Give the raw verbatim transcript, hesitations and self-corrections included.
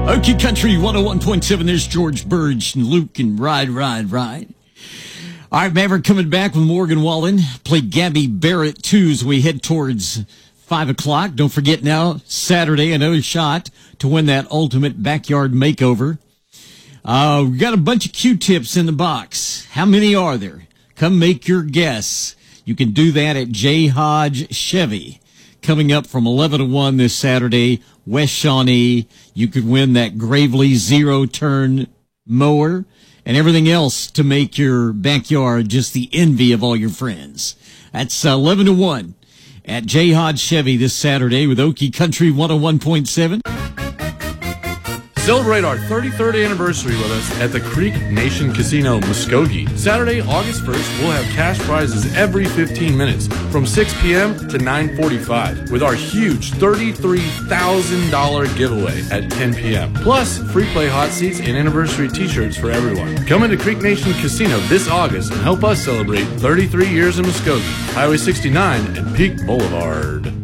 Okie Country one oh one point seven. There's George Burge and Luke and Ride, Ride, Ride. All right, Maverick coming back with Morgan Wallen. Play Gabby Barrett too as we head towards five o'clock. Don't forget now, Saturday, another shot to win that ultimate backyard makeover. Uh, we got a bunch of Q-tips in the box. How many are there? Come make your guess. You can do that at J. Hodge Chevy. Coming up from eleven to one this Saturday, West Shawnee. You could win that Gravely zero-turn mower and everything else to make your backyard just the envy of all your friends. That's eleven to one at J. Hodge Chevy this Saturday with Okie Country one oh one point seven. Celebrate our thirty-third anniversary with us at the Creek Nation Casino, Muskogee. Saturday, August first, we'll have cash prizes every fifteen minutes from six p.m. to nine forty-five with our huge thirty-three thousand dollars giveaway at ten p.m. Plus, free play hot seats and anniversary t-shirts for everyone. Come into Creek Nation Casino this August and help us celebrate thirty-three years in Muskogee, Highway sixty-nine and Peak Boulevard.